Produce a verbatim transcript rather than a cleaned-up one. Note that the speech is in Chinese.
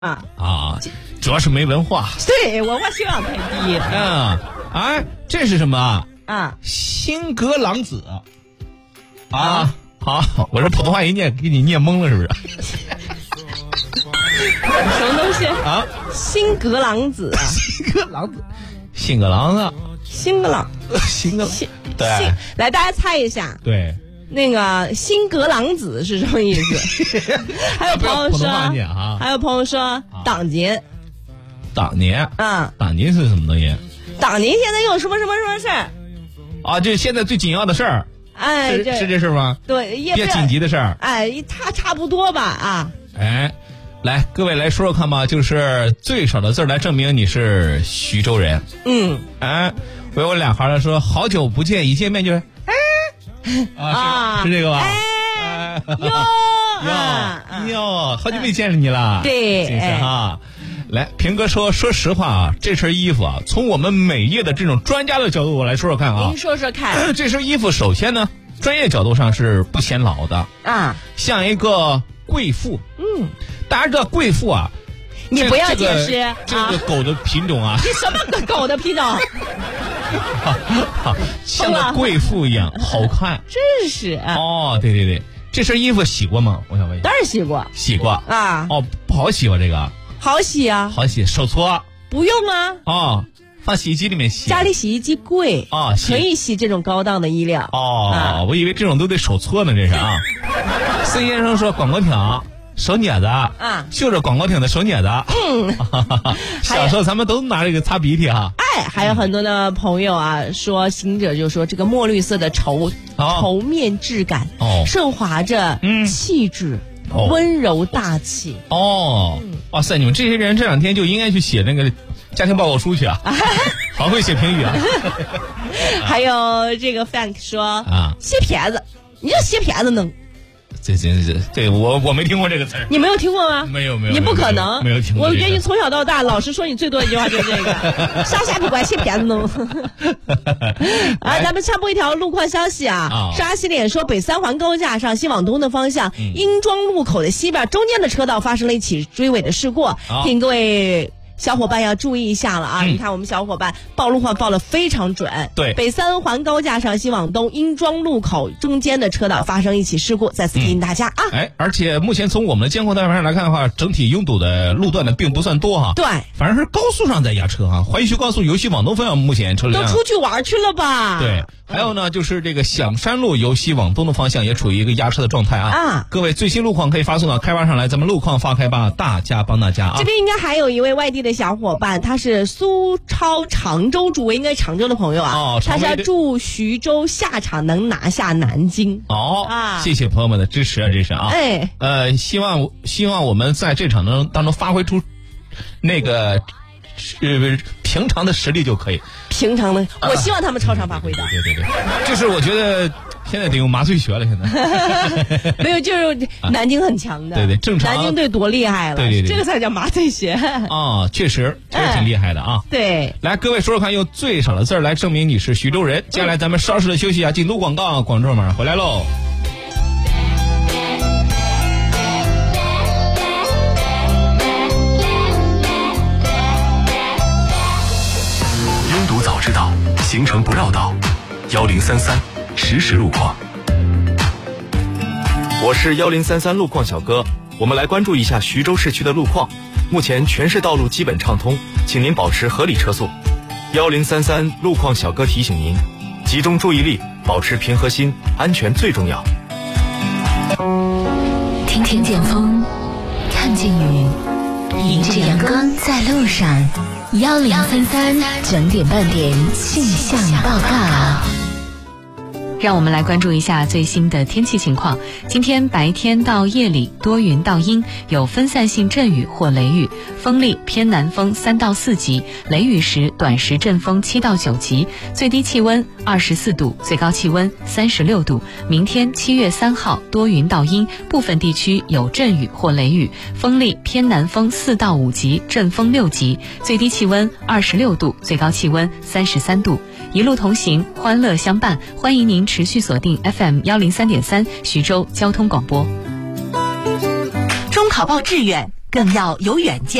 啊啊，主要是没文化。 对，文化修养太低。 嗯，哎，这是什么啊？ 新阁郎子啊！好，我这普通话一念给你念懵了，是不是？ 什么东西啊？ 新阁郎子， 新阁郎子，新阁郎子， 新阁郎， 新阁，对， 来，大家猜一下， 对， 那个新阁郎子是什么意思？还有朋友说，还有朋友说党年， 党年， 嗯， 党年是什么东西？ 党年现在有什么什么什么事儿？ 啊，这现在最紧要的事儿， 哎， 是是这事吗？ 对， 比较紧急的事儿， 哎，差差不多吧啊。 哎，来，各位来说说看吧，就是最少的字来证明你是徐州人。 嗯， 哎，我有俩孩子说，好久不见，一见面就是哎啊，是是这个吧？ 哎哟哟哟，好久没见着你了， 对， 真是哈。来，平哥说，说实话啊，这身衣服啊，从我们美业的这种专家的角度，我来说说看啊。 您说说看， 这身衣服首先呢，专业角度上是不显老的啊， 像一个贵妇。嗯，大家知道贵妇啊， 你不要解释、 这个、这个狗的品种啊。 你什么狗的品种？ 像个贵妇一样好看。 真是啊。 哦，对对对，这身衣服洗过吗？我想问一下。 当然洗过。 洗过啊。 哦，不好洗吧这个？ 好洗啊。 好洗，手搓。 不用啊。 哦，放洗衣机里面洗。 家里洗衣机贵啊， 可以洗这种高档的衣料。 哦，啊、我以为这种都得手搓呢，这是啊。孙先生说广告艇。手镊子啊，绣着广告艇的手镊子。嗯，小时候咱们都拿这个擦鼻涕哈。 哎，还有很多的朋友啊，说行者就说这个墨绿色的绸绸面质感，哦，顺滑着气质，嗯、温柔大气。 哦，嗯、哇塞，你们这些人这两天就应该去写那个家庭报告书去啊，好会写评语啊。 还有这个 Frank 说啊，洗撇子，你这洗撇子能。 这这这，对我我没听过这个词儿， 你没有听过吗？ 没有没有， 你不可能没有听过。 我觉得你从小到大，老师说你最多一句话就是这个，上下不管洗骗子弄。啊，咱们插播一条路况消息啊，沙西脸说北三环高架上西往东的方向，嗯、殷庄路口的西边中间的车道发生了一起追尾的事故，请各位小伙伴要注意一下了啊！嗯、你看我们小伙伴报路况报得非常准。 对， 北三环高架上西往东殷庄路口中间的车道发生一起事故，再次提醒大家啊！ 哎，而且目前从我们的监控单上来看的话，整体拥堵的路段呢并不算多哈。 对， 反而是高速上在压车哈。淮徐高速由西往东方向目前车辆都出去玩去了吧？ 对，还有呢就是这个响山路由西往东的方向也处于一个压车的状态啊。啊，各位最新路况可以发送到开发上来，咱们路况发开吧，大家帮大家啊。 这边应该还有一位外地的小伙伴，他是苏超常州诸位，应该常州的朋友啊。哦，他是要祝徐州下场能拿下南京。 哦啊，谢谢朋友们的支持啊，这是啊。 哎， 呃，希望希望我们在这场当中当中发挥出那个呃平常的实力就可以。 平常的，我希望他们超常发挥的。 对对对，就是我觉得。现在得用麻醉学了，现在没有，就是南京很强的， 对对，正常。 南京队多厉害了， 对对对， 这个才叫麻醉学啊，确实确实挺厉害的啊。 对， 来，各位说说看，用最少的字来证明你是徐州人。接下来咱们稍事的休息啊，进入广告，广州马上回来喽。 拥堵早知道，行程不绕道，幺零三三。实时路况， 我是幺零三三路况小哥，我们来关注一下徐州市区的路况。目前全市道路基本畅通，请您保持合理车速。幺零三三路况小哥提醒您，集中注意力，保持平和心，安全最重要。 听听见风，看见雨，迎着阳光在路上。幺零三三整点半点气象报告。 让我们来关注一下最新的天气情况。今天白天到夜里多云到阴，有分散性阵雨或雷雨，风力偏南风三到四级，雷雨时短时阵风七到九级，最低气温二十四度，最高气温三十六度。明天七月三号多云到阴，部分地区有阵雨或雷雨，风力偏南风四到五级，阵风六级，最低气温二十六度，最高气温三十三度。一路同行，欢乐相伴，欢迎您持续锁定 F M 幺零三点三徐州交通广播。 中考报志愿更要有远见。